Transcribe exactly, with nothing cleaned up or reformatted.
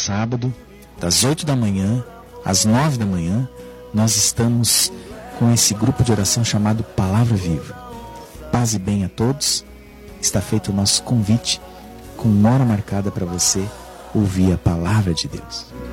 sábado, das oito da manhã às nove da manhã, nós estamos com esse grupo de oração chamado Palavra Viva. Paz e bem a todos. Está feito o nosso convite com uma hora marcada para você ouvir a Palavra de Deus.